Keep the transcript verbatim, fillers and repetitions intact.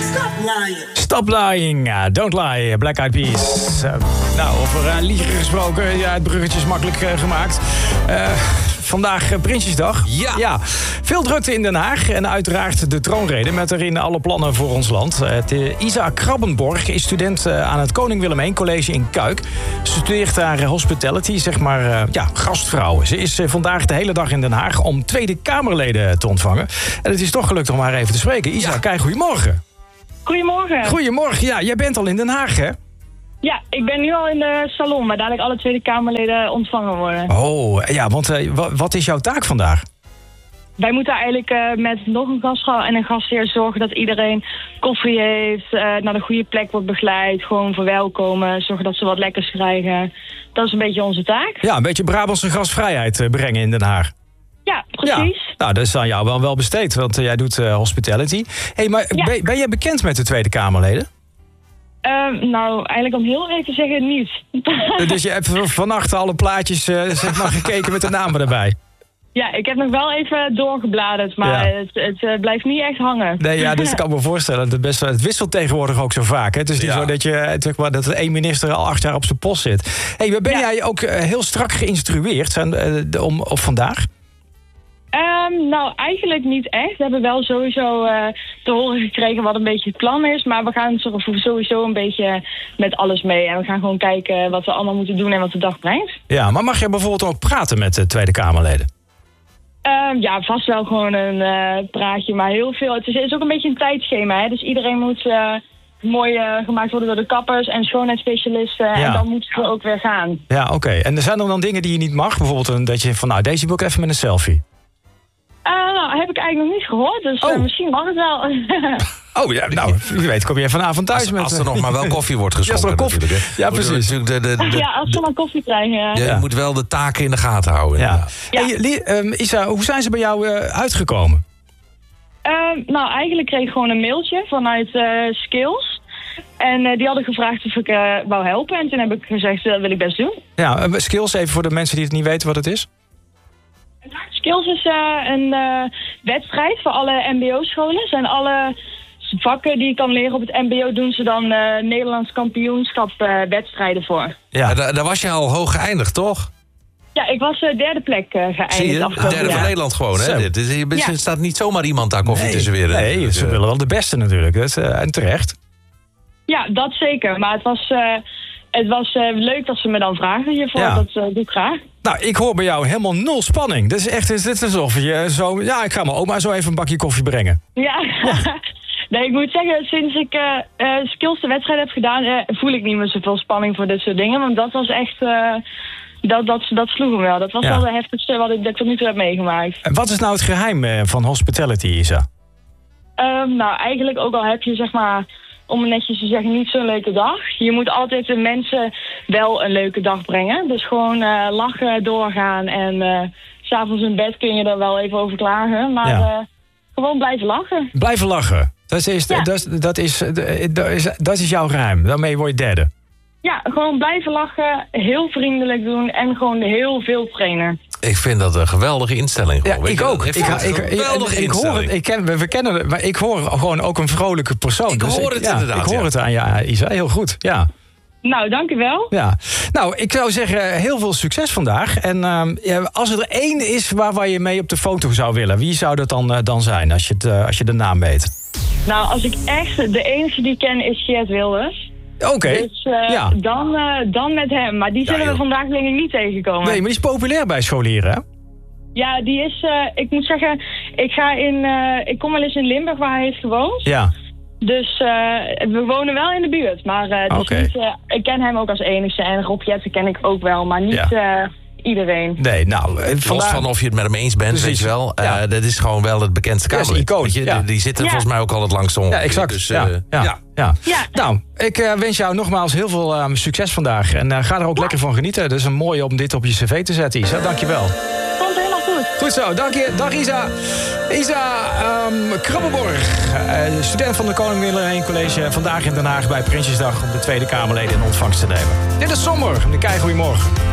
Stop lying, uh, don't lie, Black Eyed Peas. Uh, nou, over uh, liegen gesproken, ja, het bruggetje is makkelijk uh, gemaakt. Uh, vandaag uh, Prinsjesdag. Ja. ja. Veel drukte in Den Haag en uiteraard de troonrede met erin alle plannen voor ons land. Uh, de Isa Krabbenborg is student uh, aan het Koning Willem één College in Kuik. Ze studeert daar uh, hospitality, zeg maar, uh, ja, gastvrouwen. Ze is uh, vandaag de hele dag in Den Haag om Tweede Kamerleden te ontvangen. En het is toch gelukt om haar even te spreken. Isa, ja. Kijk, goedemorgen. Goedemorgen. Goedemorgen, ja, jij bent al in Den Haag, hè? Ja, ik ben nu al in de salon, waar dadelijk alle Tweede Kamerleden ontvangen worden. Oh, ja, want uh, wat is jouw taak vandaag? Wij moeten eigenlijk uh, met nog een gastvrouw en een gastheer zorgen dat iedereen koffie heeft, uh, naar de goede plek wordt begeleid, gewoon verwelkomen, zorgen dat ze wat lekkers krijgen. Dat is een beetje onze taak. Ja, een beetje Brabantse gastvrijheid uh, brengen in Den Haag. Ja, precies. Ja. Nou, dat is aan jou wel, wel besteed, want uh, jij doet uh, hospitality. Hey, maar ja. ben, ben jij bekend met de Tweede Kamerleden? Uh, nou, eigenlijk om heel eerlijk te zeggen, niet. Dus je hebt vannacht alle plaatjes uh, zeg maar, gekeken met de namen erbij? Ja, ik heb nog wel even doorgebladerd, maar ja. het, het uh, blijft niet echt hangen. Nee, ja, dus ik kan me voorstellen, dat het, best, het wisselt tegenwoordig ook zo vaak. Hè? Het is niet ja. zo dat, je, zeg maar, dat er één minister al acht jaar op zijn post zit. Hey, ben ja. jij ook uh, heel strak geïnstrueerd zijn, uh, om, op vandaag? Um, nou, eigenlijk niet echt. We hebben wel sowieso uh, te horen gekregen wat een beetje het plan is. Maar we gaan sowieso een beetje met alles mee. En we gaan gewoon kijken wat we allemaal moeten doen en wat de dag brengt. Ja, maar mag je bijvoorbeeld ook praten met de Tweede Kamerleden? Um, ja, vast wel gewoon een uh, praatje, maar heel veel. Het is, het is ook een beetje een tijdschema, hè. Dus iedereen moet uh, mooi uh, gemaakt worden door de kappers en schoonheidsspecialisten. Ja. En dan moeten we ook weer gaan. Ja, oké. Okay. En er zijn er dan dingen die je niet mag? Bijvoorbeeld een, dat je van, nou, deze wil ik even met een selfie. Uh, nou, heb ik eigenlijk nog niet gehoord, dus uh, oh. misschien mag het wel. Oh ja, nou, wie weet kom je vanavond thuis als, met... Als er nog maar wel koffie wordt geschonken. Ja, koffie. Ja, precies. De, de, de, de, ja, als ze maar koffie krijgen, ja. Je ja. moet wel de taken in de gaten houden. Ja. Ja. Hey, um, Isa, hoe zijn ze bij jou uh, uitgekomen? Uh, nou, eigenlijk kreeg ik gewoon een mailtje vanuit uh, Skills. En uh, die hadden gevraagd of ik uh, wou helpen. En toen heb ik gezegd, dat uh, wil ik best doen. Ja, uh, Skills, even voor de mensen die het niet weten wat het is. Skills is uh, een uh, wedstrijd voor alle mbo-scholen. Zijn alle vakken die je kan leren op het mbo doen ze dan uh, Nederlands kampioenschap uh, wedstrijden voor. Ja, daar, daar was je al hoog geëindigd, toch? Ja, ik was uh, derde plek uh, geëindigd. Zie je? Derde jaar. Van Nederland gewoon, hè? Dit is, je bent, ja. Er staat niet zomaar iemand daar koffie nee, tussen weer. Nee, dus, ze uh, willen wel de beste natuurlijk. Dat is, uh, en terecht. Ja, dat zeker. Maar het was... Uh, Het was uh, leuk dat ze me dan vragen hiervoor. Ja. Dat uh, doe ik graag. Nou, ik hoor bij jou helemaal nul spanning. Dat is echt, dit is alsof je zo... Ja, ik ga mijn oma zo even een bakje koffie brengen. Ja, ja. Nee, ik moet zeggen, sinds ik uh, uh, Skills de wedstrijd heb gedaan... Uh, voel ik niet meer zoveel spanning voor dit soort dingen. Want dat was echt... Uh, dat, dat, dat sloeg hem wel. Dat was ja. wel de heftigste wat ik, dat ik tot nu toe heb meegemaakt. En wat is nou het geheim uh, van hospitality, Isa? Um, nou, eigenlijk ook al heb je, zeg maar... om netjes te zeggen, niet zo'n leuke dag. Je moet altijd de mensen wel een leuke dag brengen. Dus gewoon uh, lachen, doorgaan. En uh, 's avonds in bed kun je er wel even over klagen. Maar ja. uh, gewoon blijven lachen. Blijven lachen. Dat is, ja. dat, dat, is, dat, is, dat is jouw geheim. Daarmee word je derde. Ja, gewoon blijven lachen. Heel vriendelijk doen. En gewoon heel veel trainen. Ik vind dat een geweldige instelling. Ja, ik ook. Ik, ik, ik, geweldige ik, ik hoor het. Ik ken, we kennen het, maar ik hoor gewoon ook een vrolijke persoon. Ik dus hoor ik, het ja, inderdaad. Ik hoor ja. het aan je, Isa. Heel goed. Ja. Nou, dank u wel. Ja. Nou, ik zou zeggen, heel veel succes vandaag. En uh, ja, als er één is waar, waar je mee op de foto zou willen, wie zou dat dan, uh, dan zijn, als je, het, uh, als je de naam weet? Nou, als ik echt de enige die ken is Geert Wilders. Oké, okay. Dus uh, ja. dan, uh, dan met hem. Maar die zullen ja, we vandaag denk ik niet tegenkomen. Nee, maar die is populair bij scholieren, hè? Ja, die is... Uh, ik moet zeggen, ik ga in... Uh, ik kom wel eens in Limburg waar hij heeft gewoond. Ja. Dus uh, we wonen wel in de buurt. Maar uh, okay. niet, uh, ik ken hem ook als enigste. En Rob Jetten ken ik ook wel, maar niet... Ja. Uh, iedereen. Nee, nou... Vandaag... Los van of je het met hem eens bent, Precies. weet je wel. Ja. Uh, dat is gewoon wel het bekendste Kamerlid. Ja, icoon. Ja. Die zitten ja. volgens mij ook al het langst om. Ja, exact. Dus, ja. Uh, ja. Ja. Ja. ja. Nou, ik uh, wens jou nogmaals heel veel uh, succes vandaag. En uh, ga er ook ja. lekker van genieten. Dat is een mooie om dit op je cv te zetten, Isa. Dank je wel. Komt helemaal goed. Goed zo, dank je. Dag Isa. Isa um, Krabbenborg, uh, student van de Koning Willem één College. Vandaag in Den Haag bij Prinsjesdag om de Tweede Kamerleden in ontvangst te nemen. Dit is Sommer. De Kei, goedemorgen.